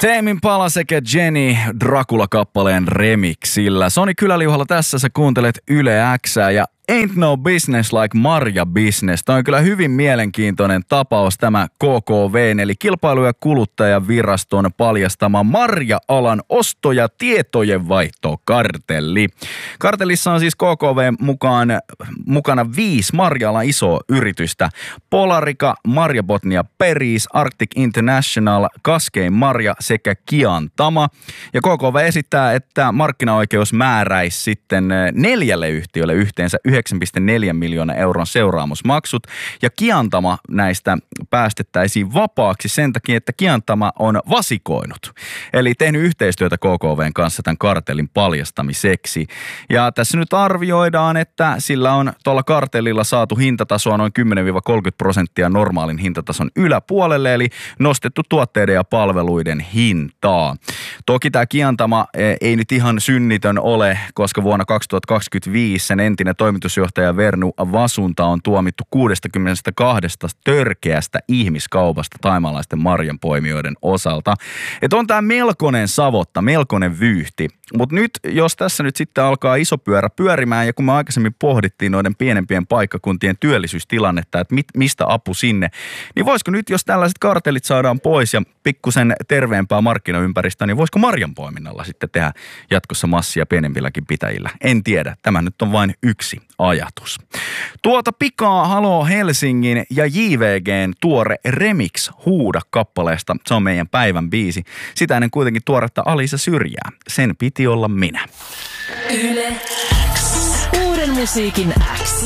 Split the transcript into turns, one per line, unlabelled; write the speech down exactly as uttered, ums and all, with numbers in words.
Tame Impala sekä Jenny Dracula-kappaleen remixillä. Soni Kyläliuhalla tässä, sä kuuntelet Yle X:ää ja Ain't no business like Marja business. Tämä on kyllä hyvin mielenkiintoinen tapaus tämä K K V, eli Kilpailu- ja kuluttajaviraston paljastama marja-alan osto- ja tietojenvaihtokartelli. Kartellissa on siis K K V mukaan, mukana viisi marja-alan isoa yritystä. Polarica, Marja Botnia Peris, Arctic International, Kaskein Marja sekä Kiantama. Ja K K V esittää, että markkinaoikeus määräisi sitten neljälle yhtiölle yhteensä yhdeksän pilkku neljä miljoonaa euron seuraamusmaksut, ja Kiantama näistä päästettäisiin vapaaksi sen takia, että Kiantama on vasikoinut. Eli tehnyt yhteistyötä K K V:n kanssa tämän kartellin paljastamiseksi. Ja tässä nyt arvioidaan, että sillä on tuolla kartellilla saatu hintatasoa noin kymmenen kolmekymmentä prosenttia normaalin hintatason yläpuolelle, eli nostettu tuotteiden ja palveluiden hintaa. Toki tämä Kiantama ei nyt ihan synnitön ole, koska vuonna kaksituhattakaksikymmentäviisi sen entinen toimitusjohtaja Vernu Vasunta on tuomittu kuusikymmentäkaksi törkeästä ihmiskaupasta thaimaalaisten marjanpoimijoiden osalta. Että on tämä melkoinen savotta, melkoinen vyyhti. Mutta nyt, jos tässä nyt sitten alkaa iso pyörä pyörimään, ja kun me aikaisemmin pohdittiin noiden pienempien paikkakuntien työllisyystilannetta, että mit, mistä apu sinne, niin voisiko nyt, jos tällaiset kartellit saadaan pois ja pikkusen terveempää markkinaympäristöä, niin voisiko marjanpoiminnalla sitten tehdä jatkossa massia pienemmilläkin pitäjillä? En tiedä. Tämä nyt on vain yksi ajatus. Tuota pikaa Haloo Helsingin ja J V G:n tuore remix Huuda kappaleesta. Se on meidän päivän biisi. Sitä ennen kuitenkin tuoretta Alisa Syrjää. Sen piti olla minä.
Yle X. Uuden musiikin X.